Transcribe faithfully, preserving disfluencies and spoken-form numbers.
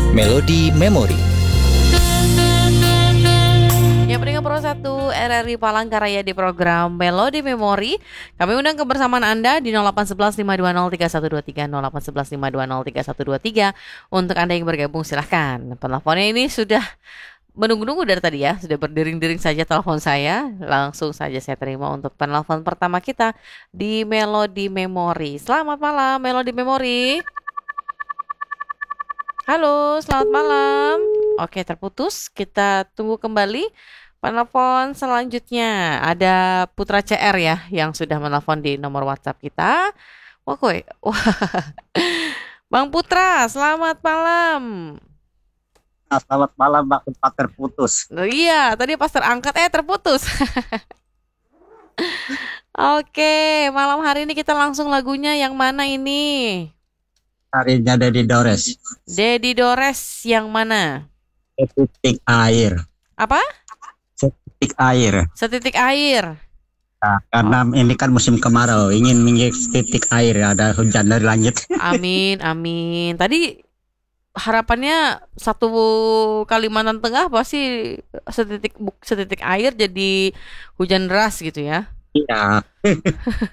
Melodi Memori. Yang pendengar Pro satu R R I Palangkaraya di program Melodi Memori. Kami undang kebersamaan Anda di nol delapan satu satu lima dua nol tiga satu dua tiga nol delapan satu satu lima dua nol tiga satu dua tiga. Untuk Anda yang bergabung silahkan. Penelponnya ini sudah menunggu-nunggu dari tadi ya. Sudah berdering-dering saja telepon saya. Langsung saja saya terima untuk penelpon pertama kita di Melodi Memori. Selamat malam Melodi Memori. Halo, selamat malam. Oke, terputus. Kita tunggu kembali penelpon selanjutnya. Ada Putra C R ya yang sudah menelpon di nomor WhatsApp kita. Wah, koi. Wah. Bang Putra, selamat malam. Nah, selamat malam, Mbak. Sempat terputus. Oh, iya, tadi pas terangkat eh terputus. Oke, malam hari ini kita langsung lagunya yang mana ini? Harinya Dedi Dores. Dedi Dores yang mana? Setitik air. Apa? Setitik air. Setitik air. Nah, karena oh. ini kan musim kemarau, ingin minggir setitik air, ada hujan dari langit. Amin, amin. Tadi harapannya satu Kalimantan Tengah pasti setitik setitik air jadi hujan deras gitu ya. Iya.